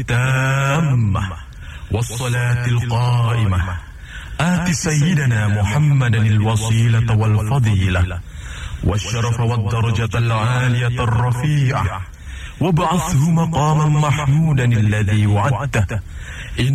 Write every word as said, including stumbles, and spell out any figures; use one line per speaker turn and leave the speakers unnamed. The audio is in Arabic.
التامة والصلاة القائمة آت سيدنا محمدا الوسيلة والفضيلة والشرف والدرجة العالية الرفيعة وابعثه مقاما محمودا الذي وعدته